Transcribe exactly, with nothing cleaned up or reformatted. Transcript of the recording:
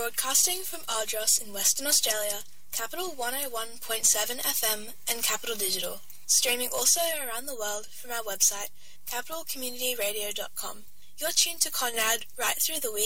Broadcasting from Ardros in Western Australia, Capital one oh one point seven F M and Capital Digital. Streaming also around the world from our website, capital community radio dot com. You're tuned to Conrad right through the week